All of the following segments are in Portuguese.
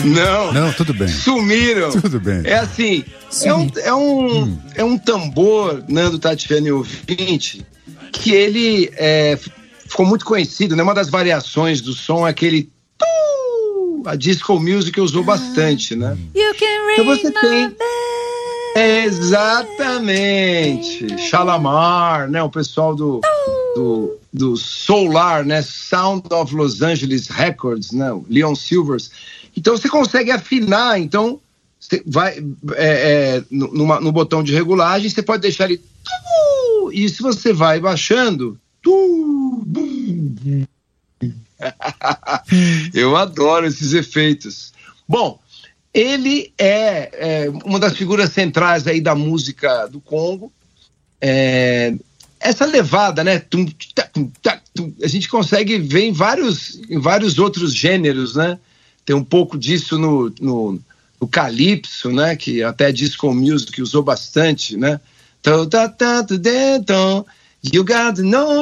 Não, tudo bem. Sumiram. Tudo bem. É assim, é um tambor, Nando, Tatiana e ouvinte, que ele ficou muito conhecido, né? Uma das variações do som é aquele... A disco music usou bastante, né? Então você tem... Exatamente. Shalamar, né? O pessoal do Solar, né? Sound of Los Angeles Records, né? Leon Silvers. Então você consegue afinar, então você vai no botão de regulagem, você pode deixar ele... E se você vai baixando... Eu adoro esses efeitos. Bom, ele é uma das figuras centrais aí da música do Congo. Essa levada, né? A gente consegue ver em vários outros gêneros, né? Tem um pouco disso no calypso, né? Que até a disco music usou bastante, né? You got to know.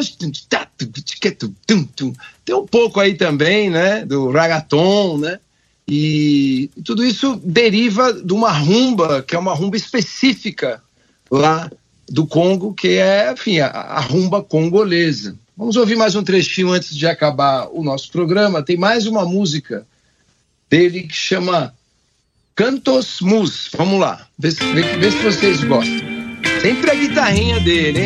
Tem um pouco aí também, né? Do ragaton, né? E tudo isso deriva de uma rumba, que é uma rumba específica lá do Congo, que é, enfim, a rumba congolesa. Vamos ouvir mais um trechinho antes de acabar o nosso programa. Tem mais uma música dele que chama Cantos Mus. Vamos lá, vê se vocês gostam. Sempre a guitarrinha dele, hein?